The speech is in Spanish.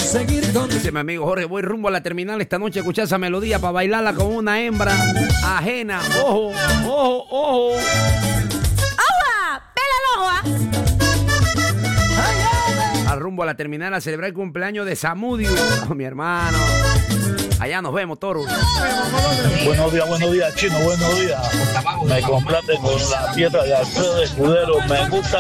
Dice mi amigo Jorge, voy rumbo a la terminal esta noche a escuchar esa melodía para bailarla con una hembra ajena. Ojo, ojo, ojo. ¡Agua! ¡Pela el ojo! Al rumbo a la terminal a celebrar el cumpleaños de Samudio. Oh, mi hermano. Allá nos vemos, Toro. Buenos días, Chino, buenos días. Me complace con la piedra de Alfredo Escudero. Me gusta